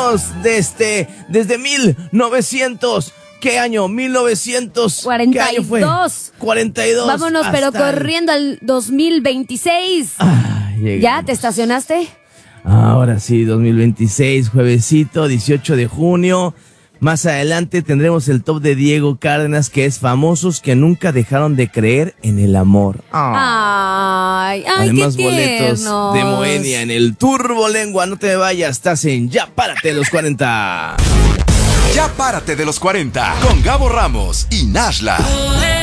vámonos desde 1900. ¿Qué año? 1900. 42. ¿Qué año fue? 42. Vámonos, pero corriendo al 2026. ¿Ya te estacionaste? Ahora sí, 2026, juevesito, 18 de junio. Más adelante tendremos el top de Diego Cárdenas, que es famosos que nunca dejaron de creer en el amor. Ay, además, qué boletos tiernos. de Moenia en el Turbo Lengua. No te vayas, estás en Ya Párate de los 40. Ya Párate de los 40 con Gabo Ramos y Nashla.